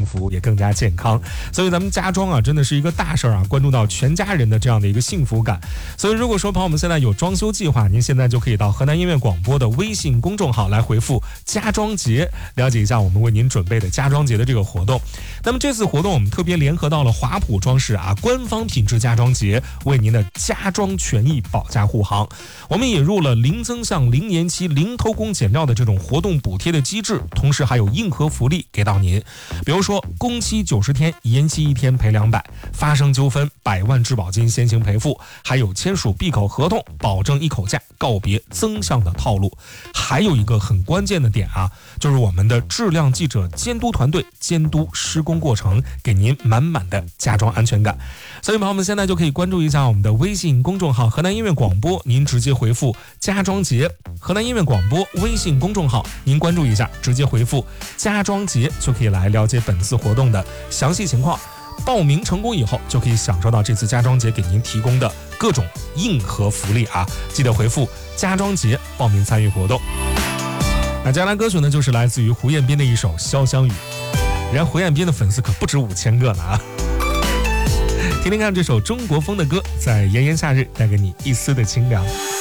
幸福，也更加健康。所以咱们家装啊，真的是一个大事啊，关注到全家人的这样的一个幸福感。所以如果说朋友们现在有装修计划，您现在就可以到河南音乐广播的微信公众号来回复家装节，了解一下我们为您准备的家装节的这个活动。那么这次活动我们特别联合到了华普装饰啊官方品质家装节，为您的家装权益保驾护航。我们引入了零增项、零年期、零偷工减料的这种活动补贴的机制，同时还有硬核福利给到您。比如说工期90天，延期1天赔200，发生纠纷100万质保金先行赔付，还有签署闭口合同，保证一口价，告别增项的套路。还有一个很关键的点啊，就是我们的质量记者监督团队监督施工过程，给您满满的家装安全感。所以朋友们现在就可以关注一下我们的微信公众号河南音乐广播，您直接回复家装节，河南音乐广播微信公众号您关注一下，直接回复家装节就可以来了解本次活动的详细情况。报名成功以后，就可以享受到这次家装节给您提供的各种硬核福利啊！记得回复家装节报名参与活动。那接下来歌曲呢，就是来自于胡彦斌的一首《潇湘雨》，人家胡彦斌的粉丝可不止5000个呢啊！听听看这首中国风的歌，在炎炎夏日带给你一丝的清凉。